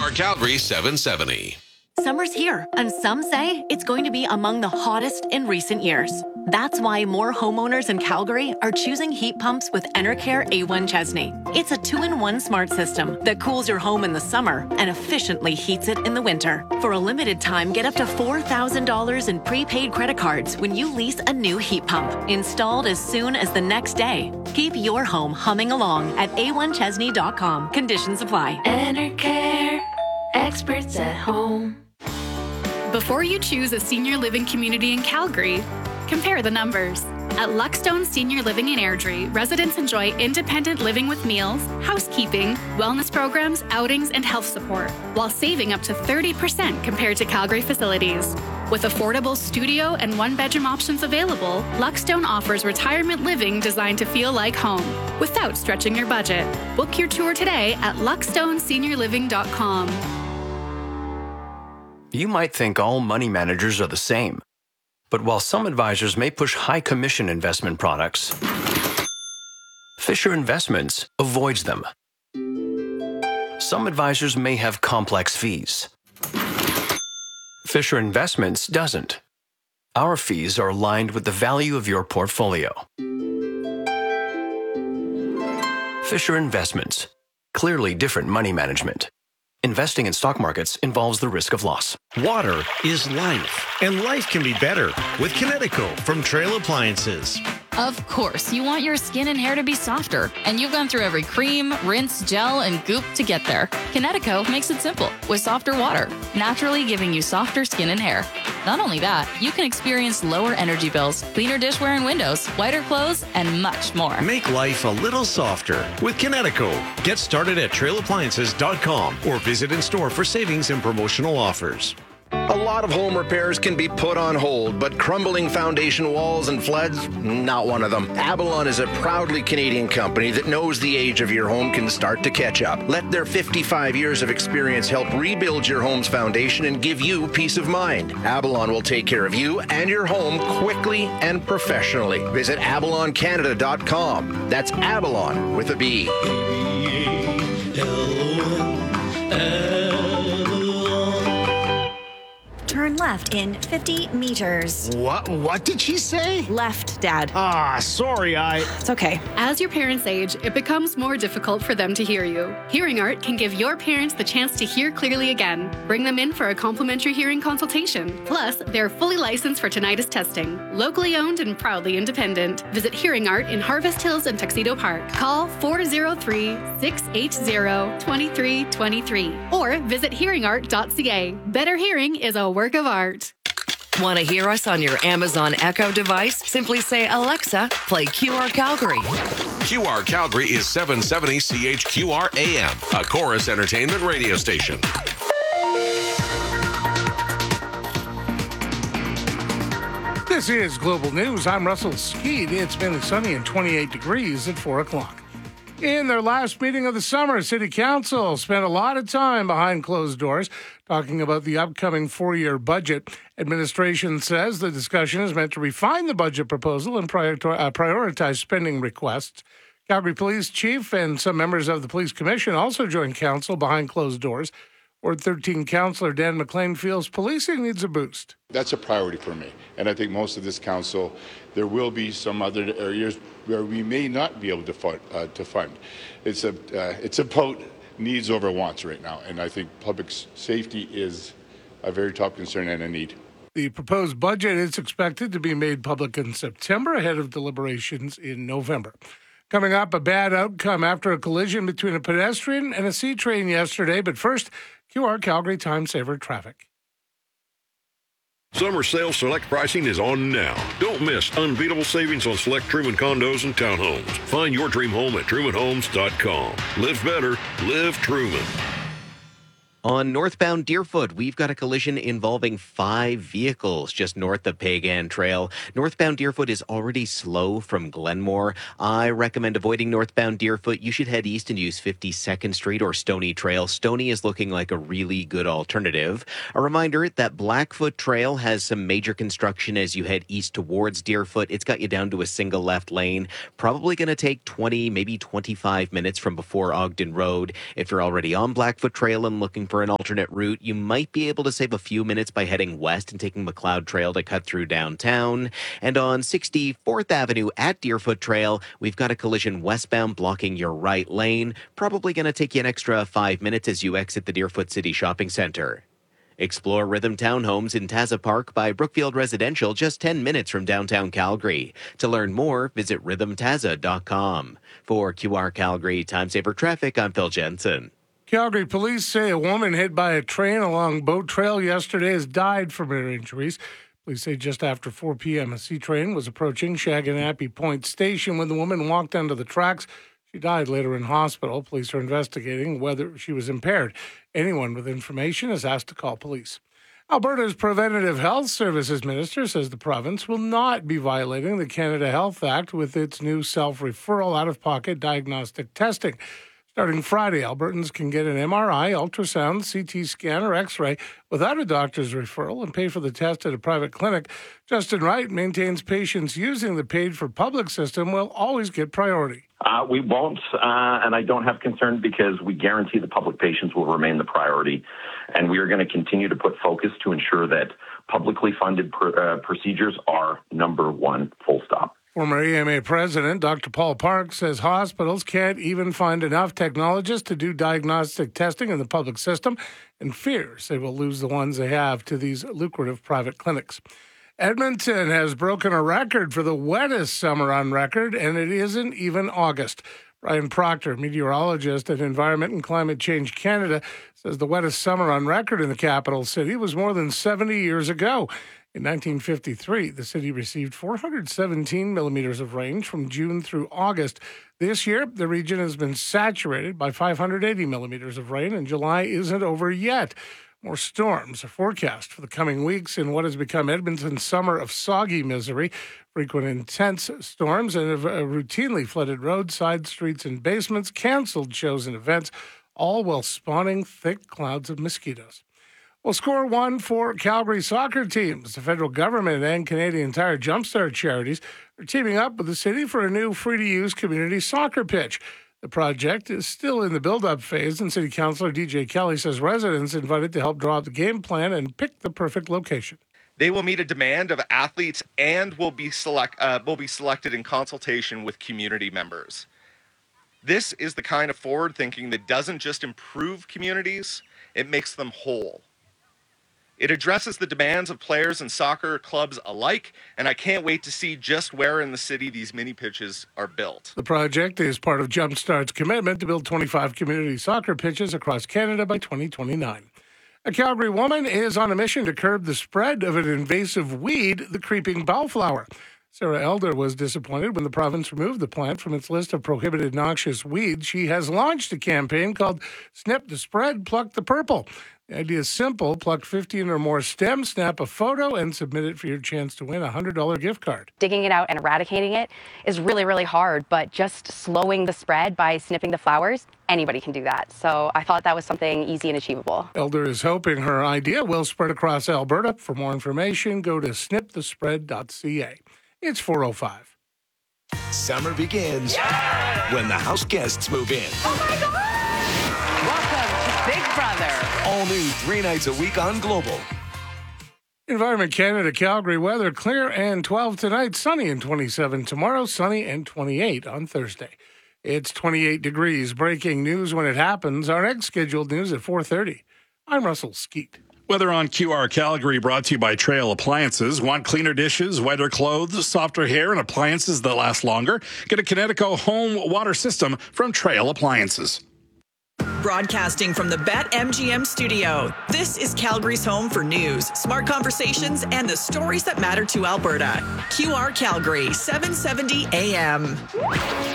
QR Calgary 770. Summer's here, and some say it's going to be among the hottest in recent years. That's why more homeowners in Calgary are choosing heat pumps with Enercare A1 Chesney. It's a 2-in-1 smart system that cools your home in the summer and efficiently heats it in the winter. For a limited time, get up to $4,000 in prepaid credit cards when you lease a new heat pump, installed as soon as the next day. Keep your home humming along at a1chesney.com. Conditions apply. Enercare, experts at home. Before you choose a senior living community in Calgary, compare the numbers. At Luckstone Senior Living in Airdrie, residents enjoy independent living with meals, housekeeping, wellness programs, outings, and health support, while saving up to 30% compared to Calgary facilities. With affordable studio and one-bedroom options available, Luckstone offers retirement living designed to feel like home, without stretching your budget. Book your tour today at luckstoneseniorliving.com. You might think all money managers are the same. But while some advisors may push high commission investment products, Fisher Investments avoids them. Some advisors may have complex fees. Fisher Investments doesn't. Our fees are aligned with the value of your portfolio. Fisher Investments. Clearly different money management. Investing in stock markets involves the risk of loss. Water is life, and life can be better with Kinetico from Trail Appliances. Of course, you want your skin and hair to be softer, and you've gone through every cream, rinse, gel, and goop to get there. Kinetico makes it simple with softer water, naturally giving you softer skin and hair. Not only that, you can experience lower energy bills, cleaner dishware and windows, whiter clothes, and much more. Make life a little softer with Kinetico. Get started at trailappliances.com or visit in store for savings and promotional offers. A lot of home repairs can be put on hold, but crumbling foundation walls and floods, not one of them. Avalon is a proudly Canadian company that knows the age of your home can start to catch up. Let their 55 years of experience help rebuild your home's foundation and give you peace of mind. Avalon will take care of you and your home quickly and professionally. Visit avaloncanada.com. That's Avalon with a B. Turn left in 50 meters. What did she say? Left, Dad. Sorry, It's okay. As your parents age, it becomes more difficult for them to hear you. Hearing Art can give your parents the chance to hear clearly again. Bring them in for a complimentary hearing consultation. Plus, they're fully licensed for tinnitus testing. Locally owned and proudly independent. Visit Hearing Art in Harvest Hills and Tuxedo Park. Call 403-680-2323 or visit hearingart.ca. Better hearing is a work of art. Want to hear us on your Amazon Echo device? Simply say, Alexa, play QR Calgary. QR Calgary is 770 CHQR AM, a Chorus Entertainment radio station. This is Global News. I'm Russell Skeed. It's been sunny and 28 degrees at 4 o'clock. In their last meeting of the summer, City Council spent a lot of time behind closed doors talking about the upcoming 4-year budget. Administration says the discussion is meant to refine the budget proposal and prioritize spending requests. Calgary Police Chief and some members of the Police Commission also joined council behind closed doors. Ward 13 Councillor Dan McLean feels policing needs a boost. That's a priority for me. And I think most of this council, there will be some other areas where we may not be able to fund. It's about needs over wants right now. And I think public safety is a very top concern and a need. The proposed budget is expected to be made public in September ahead of deliberations in November. Coming up, a bad outcome after a collision between a pedestrian and a C train yesterday. But first, QR Calgary Time Saver traffic. Summer sale select pricing is on now. Don't miss unbeatable savings on select Truman condos and townhomes. Find your dream home at trumanhomes.com. Live better, live Truman. On northbound Deerfoot, we've got a collision involving 5 vehicles just north of Pagan Trail. Northbound Deerfoot is already slow from Glenmore. I recommend avoiding northbound Deerfoot. You should head east and use 52nd Street or Stony Trail. Stony is looking like a really good alternative. A reminder that Blackfoot Trail has some major construction as you head east towards Deerfoot. It's got you down to a single left lane. Probably going to take 20, maybe 25 minutes from before Ogden Road. If you're already on Blackfoot Trail and looking for for an alternate route, you might be able to save a few minutes by heading west and taking McLeod Trail to cut through downtown. And on 64th Avenue at Deerfoot Trail, we've got a collision westbound blocking your right lane. Probably going to take you an extra 5 minutes as you exit the Deerfoot City Shopping Center. Explore Rhythm Townhomes in Taza Park by Brookfield Residential, just 10 minutes from downtown Calgary. To learn more, visit rhythmtaza.com. For QR Calgary Time Saver Traffic, I'm Phil Jensen. Calgary police say a woman hit by a train along Boat Trail yesterday has died from her injuries. Police say just after 4 p.m., a C train was approaching Shaganappy Point Station when the woman walked onto the tracks. She died later in hospital. Police are investigating whether she was impaired. Anyone with information is asked to call police. Alberta's Preventative Health Services Minister says the province will not be violating the Canada Health Act with its new self-referral out-of-pocket diagnostic testing. Starting Friday, Albertans can get an MRI, ultrasound, CT scan, or X-ray without a doctor's referral and pay for the test at a private clinic. Justin Wright maintains patients using the paid-for-public system will always get priority. We won't, and I don't have concern because we guarantee the public patients will remain the priority. And we are going to continue to put focus to ensure that publicly funded procedures are number one, full stop. Former AMA President Dr. Paul Park says hospitals can't even find enough technologists to do diagnostic testing in the public system and fears they will lose the ones they have to these lucrative private clinics. Edmonton has broken a record for the wettest summer on record, and it isn't even August. Brian Proctor, meteorologist at Environment and Climate Change Canada, says the wettest summer on record in the capital city was more than 70 years ago. In 1953, the city received 417 millimeters of rain from June through August. This year, the region has been saturated by 580 millimeters of rain, and July isn't over yet. More storms are forecast for the coming weeks in what has become Edmonton's summer of soggy misery. Frequent intense storms and have routinely flooded roadside streets and basements, canceled shows and events, all while spawning thick clouds of mosquitoes. Well, score one for Calgary soccer teams. The federal government and Canadian Tire Jumpstart charities are teaming up with the city for a new free-to-use community soccer pitch. The project is still in the build-up phase, and City Councillor DJ Kelly says residents invited to help draw up the game plan and pick the perfect location. They will meet a demand of athletes and will be selected in consultation with community members. This is the kind of forward thinking that doesn't just improve communities, it makes them whole. It addresses the demands of players and soccer clubs alike, and I can't wait to see just where in the city these mini pitches are built. The project is part of Jumpstart's commitment to build 25 community soccer pitches across Canada by 2029. A Calgary woman is on a mission to curb the spread of an invasive weed, the creeping bellflower. Sarah Elder was disappointed when the province removed the plant from its list of prohibited noxious weeds. She has launched a campaign called Snip the Spread, Pluck the Purple. The idea is simple. Pluck 15 or more stems, snap a photo, and submit it for your chance to win a $100 gift card. Digging it out and eradicating it is really, really hard, but just slowing the spread by snipping the flowers, anybody can do that. So I thought that was something easy and achievable. Elder is hoping her idea will spread across Alberta. For more information, go to snipthespread.ca. It's 4:05. Summer begins when the house guests move in. Oh my God! Welcome to Big Brother. All new 3 nights a week on Global. Environment Canada, Calgary weather, clear and 12 tonight, sunny and 27 tomorrow, sunny and 28 on Thursday. It's 28 degrees. Breaking news when it happens. Our next scheduled news at 4:30. I'm Russell Skeet. Weather on QR Calgary brought to you by Trail Appliances. Want cleaner dishes, whiter clothes, softer hair, and appliances that last longer? Get a Connecticut home water system from Trail Appliances. Broadcasting from the BetMGM studio, this is Calgary's home for news, smart conversations, and the stories that matter to Alberta. QR Calgary, 770 AM.